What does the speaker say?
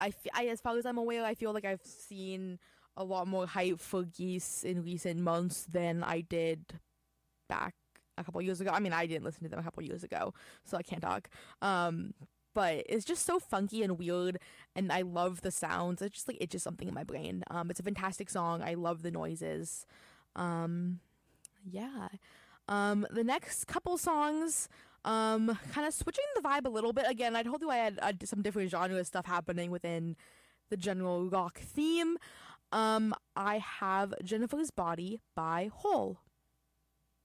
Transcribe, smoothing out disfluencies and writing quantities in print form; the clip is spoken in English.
as far as I'm aware, I feel like I've seen a lot more hype for Geese in recent months than I did back a couple years ago. I mean, I didn't listen to them a couple years ago, so I can't talk. But it's just so funky and weird, and I love the sounds. It's just something in my brain. It's a fantastic song. I love the noises. Yeah. The next couple songs, kind of switching the vibe a little bit. Again, I told you I had some different genre stuff happening within the general rock theme. I have Jennifer's Body by Hole.